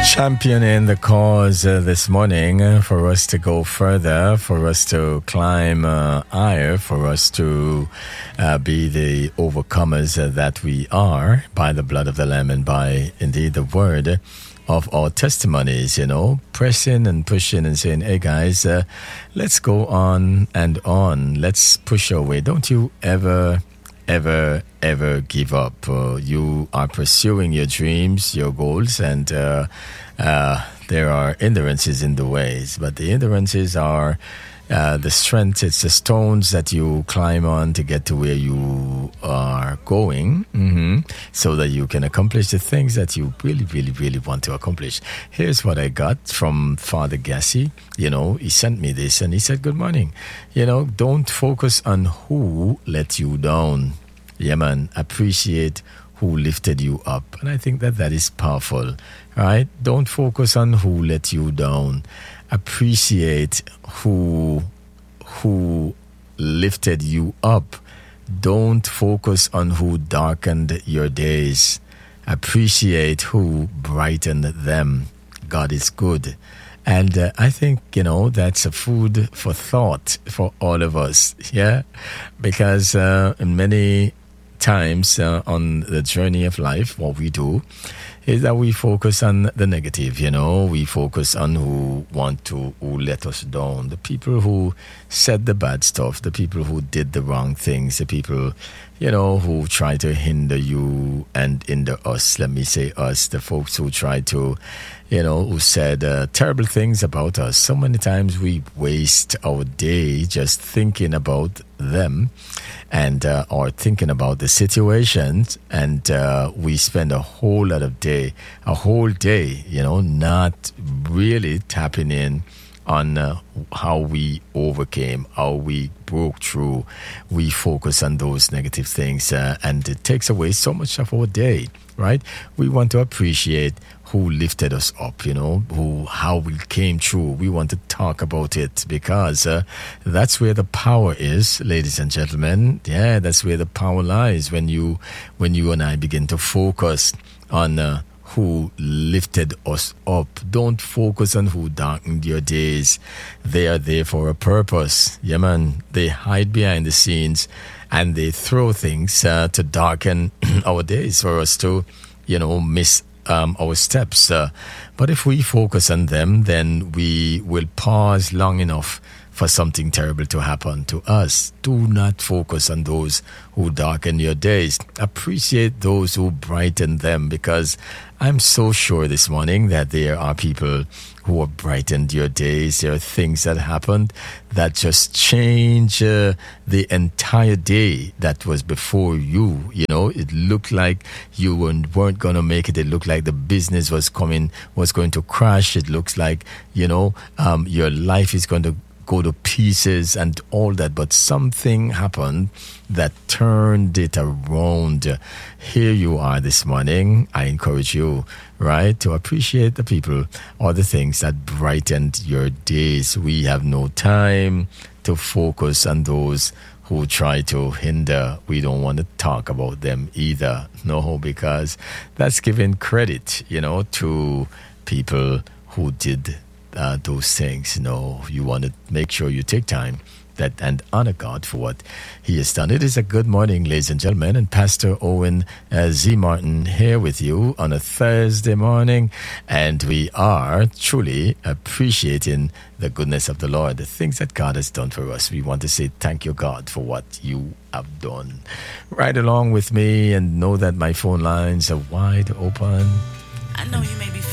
championing the cause this morning for us to go further, for us to climb higher, for us to be the overcomers that we are by the blood of the Lamb and by indeed the word of our testimonies, pressing and pushing and saying, hey guys, let's go on and on. Let's push our way. Don't you ever give up. You are pursuing your dreams, your goals, and there are hindrances in the ways, but the hindrances are the strength. It's the stones that you climb on to get to where you are going, so that you can accomplish the things that you really want to accomplish. Here's what I got from Father Gassi. He sent me this and he said, good morning. Don't focus on who let you down. Yeah, man, appreciate who lifted you up. And I think that is powerful, right? Don't focus on who let you down. Appreciate who lifted you up. Don't focus on who darkened your days. Appreciate who brightened them. God is good. And I think, that's a food for thought for all of us, yeah? Because in many times on the journey of life, what we do is that we focus on the negative, we focus on who let us down, the people who said the bad stuff, the people who did the wrong things, the people, who try to hinder you and hinder us. Let me say us, the folks who try to, who said terrible things about us. So many times we waste our day just thinking about them and or thinking about the situations, and we spend a whole day, not really tapping in on how we overcame, how we broke through. We focus on those negative things, and it takes away so much of our day, right? We want to appreciate who lifted us up, how we came through. We want to talk about it because that's where the power is, ladies and gentlemen. Yeah, that's where the power lies when you and I begin to focus on who lifted us up. Don't focus on who darkened your days. They are there for a purpose. Yeah, man. They hide behind the scenes and they throw things to darken our days for us to, miss our steps. But if we focus on them, then we will pause long enough for something terrible to happen to us. Do not focus on those who darken your days. Appreciate those who brighten them, because I'm so sure this morning that there are people who have brightened your days. There are things that happened that just change the entire day that was before you. It looked like you weren't going to make it. It looked like the business was going to crash. It looks like, your life is going to go to pieces and all that, but something happened that turned it around. Here you are this morning. I encourage you, right, to appreciate the people or the things that brightened your days. We have no time to focus on those who try to hinder. We don't want to talk about them either. No, because that's giving credit, to people who did those things. You want to make sure you take time and honor God for what He has done. It is a good morning, ladies and gentlemen, and Pastor Owen Z. Martin here with you on a Thursday morning, and we are truly appreciating the goodness of the Lord, the things that God has done for us. We want to say thank you, God, for what you have done. Right along with me and know that my phone lines are wide open. I know you may be